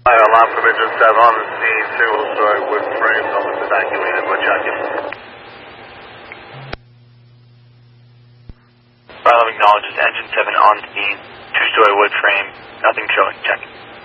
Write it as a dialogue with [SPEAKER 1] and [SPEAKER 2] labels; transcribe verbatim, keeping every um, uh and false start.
[SPEAKER 1] Alarm from engine seven on the scene, single-story wood frames on the evacuated. We're checking.
[SPEAKER 2] File acknowledges engine seven on scene, two-story wood frame, nothing showing, checking.